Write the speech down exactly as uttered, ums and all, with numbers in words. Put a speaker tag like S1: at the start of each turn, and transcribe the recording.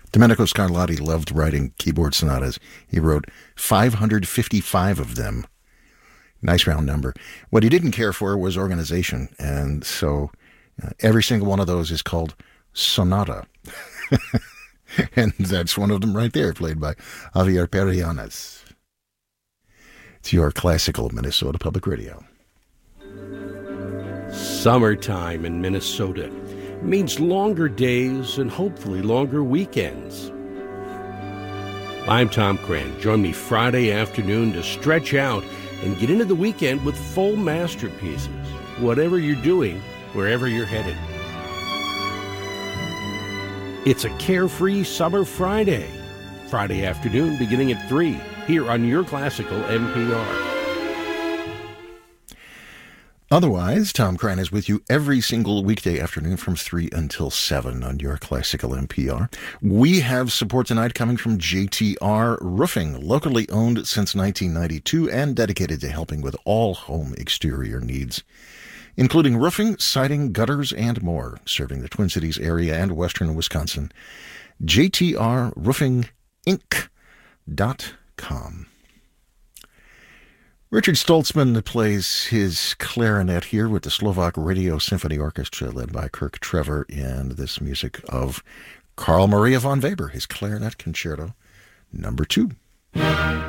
S1: Domenico Scarlatti loved writing keyboard sonatas. He wrote five hundred fifty-five of them. Nice round number. What he didn't care for was organization, and so uh, every single one of those is called sonata. And that's one of them right there, played by Javier Perianes. It's your classical Minnesota Public Radio.
S2: Summertime in Minnesota means longer days and hopefully longer weekends. I'm Tom Cran. Join me Friday afternoon to stretch out and get into the weekend with full masterpieces, whatever you're doing, wherever you're headed. It's a carefree summer Friday. Friday afternoon beginning at three, here on your classical M P R.
S1: Otherwise, Tom Cran is with you every single weekday afternoon from three until seven on your classical M P R. We have support tonight coming from J T R Roofing, locally owned since nineteen ninety-two and dedicated to helping with all home exterior needs, including roofing, siding, gutters, and more, serving the Twin Cities area and western Wisconsin. J T R Roofing Inc dot com. Richard Stoltzman plays his clarinet here with the Slovak Radio Symphony Orchestra, led by Kirk Trevor, and this music of Carl Maria von Weber, his Clarinet Concerto number two.